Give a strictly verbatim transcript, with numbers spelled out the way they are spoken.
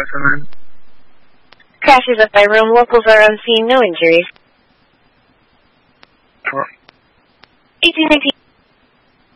recommend? Crashes up by room. Locals are unseen. No injuries. Sure. eighteen nineteen.